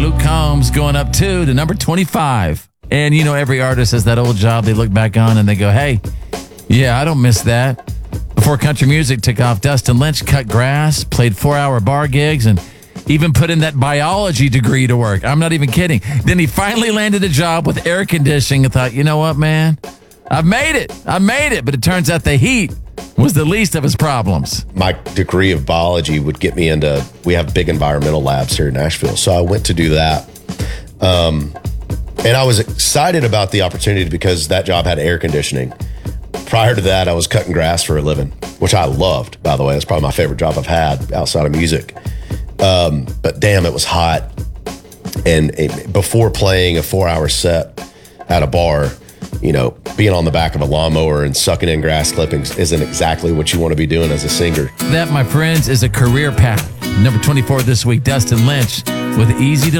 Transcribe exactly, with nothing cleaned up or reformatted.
Luke Combs going up two to number twenty-five. And, you know, every artist has that old job they look back on and they go, hey, yeah, I don't miss that. Before country music took off, Dustin Lynch cut grass, played four-hour bar gigs, and even put in that biology degree to work. I'm not even kidding. Then he finally landed a job with air conditioning and thought, you know what, man? I've made it. I made it. But it turns out the heat was the least of his problems. My degree of biology would get me into, we have big environmental labs here in Nashville. So I went to do that. Um, and I was excited about the opportunity because that job had air conditioning. Prior to that, I was cutting grass for a living, which I loved, by the way. That's probably my favorite job I've had outside of music. Um, but damn, it was hot. And it, before playing a four-hour set at a bar, you know, being on the back of a lawnmower and sucking in grass clippings isn't exactly what you want to be doing as a singer. That, my friends, is a career path. Number twenty-four this week, Dustin Lynch with Easy to